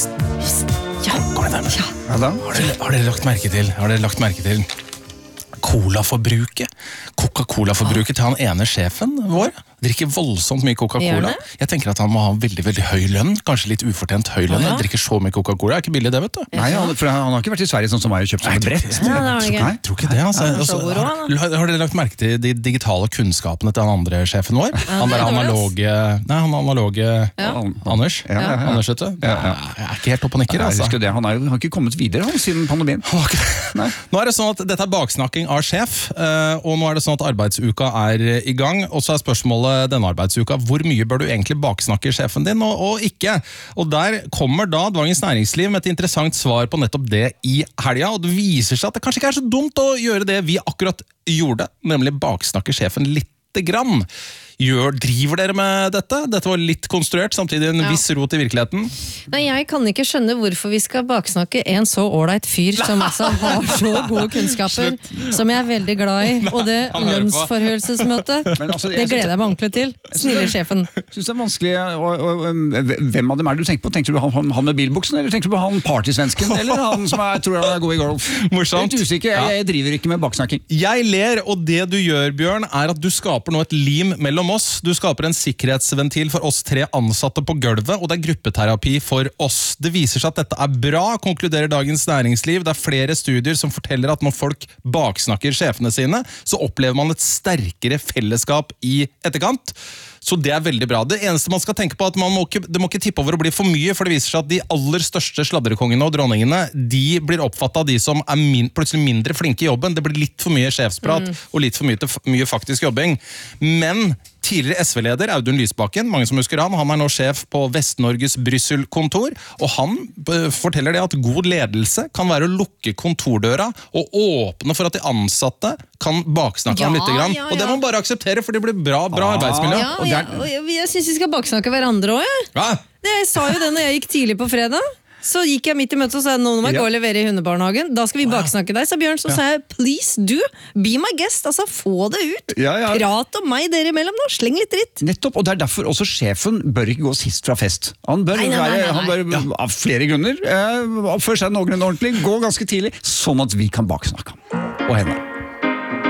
Ja. Går det der? Ja da. Har dere lagt merke til Cola-forbruket? Coca-Cola-forbruket til han ene sjefen vår? Drikker voldsomt mye Coca-Cola. Jeg tenker at han må ha veldig, veldig høy lønn. Kanskje litt ufortjent høy lønn. Drikker så mye Coca-Cola. Det er ikke billig det, vet du. Nei, for han har ikke vært i Sverige sånn som meg og kjøpt sånne brett. Nei, tror ikke det. Altså, har dere lagt merke til de digitale kunnskapene til han andre sjefen vår? Han der analoge... Nei, han analoge... Anders. Anders, vet du. Jeg er ikke helt oppe og nikker, altså. Jeg husker det. Han har ikke kommet videre siden pandemien. Nå er det sånn at dette er baksnakking av sjef, og nå er det sånn at arbeidsuka er i gang, og så er spørsmålet denne arbeidsuka, hvor mye bør du egentlig baksnakke sjefen din, og ikke? Og der kommer da Dagens Næringsliv med et interessant svar på nettopp det i helga, og det viser seg at det kanskje ikke er så dumt å gjøre det vi akkurat gjorde, nemlig baksnakke sjefen lite grann. Driver dere med dette? Dette var litt konstruert, samtidig en viss rot i virkeligheten. Nei, jeg kan ikke skjønne hvorfor vi skal baksnakke en så ålreit fyr som altså har så gode kunnskaper, som jeg er veldig glad i, og det lønnsforhøyelsesmøtet, det gleder jeg meg ordentlig til. Snille sjefen. Jeg synes det er vanskelig, hvem av dem er det du tenker på? Tenker du på han med bilbuksen, eller tenker du på han partysvensken, eller han som tror han er god i golf? Morsomt. Helt usikker, jeg driver ikke med baksnakking. Jeg ler, og det du gjør, Bjørn, er at du skaper nå et lim mellom oss. Du skaper en sikkerhetsventil for oss 3 ansatte på gulvet, og det er gruppeterapi for oss. Det viser seg at dette er bra, konkluderer Dagens Næringsliv. Det er flere studier som forteller at når folk baksnakker sjefene sine, så opplever man et sterkere fellesskap i etterkant. Så det er veldig bra. Det eneste man skal tenke på er at det må ikke tippe over å bli for mye, for det viser seg at de aller største sladrekongene og dronningene, de blir oppfattet av de som er plutselig mindre flinke i jobben. Det blir litt for mye sjefsprat og litt for mye faktisk jobbing. Men tidligere SV-leder Audun Lysbakken, mange som husker han er nå sjef på Vest-Norges Brussel-kontor, og han forteller det at god ledelse kan være å lukke kontordøra og åpne for at de ansatte kan baksnakke ham litt grann. Og det må man bare akseptere, for det blir bra arbeidsmiljø. Jeg synes vi skal baksnakke hverandre også, Jeg sa jo det når jeg gikk tidlig på fredag. Så gikk jeg midt i møtet og sa, nå må jeg gå og levere i hundebarnehagen. Da skal vi baksnakke deg, sa Bjørn. Så sa jeg, please do, be my guest. Altså, få det ut. Prat om meg dere imellom nå, sleng litt dritt. Nettopp, og det er derfor også sjefen bør ikke gå sist fra fest. Han bør av flere grunner, oppføre seg noenlunde ordentlig, gå ganske tidlig, sånn at vi kan baksnakke ham og henne.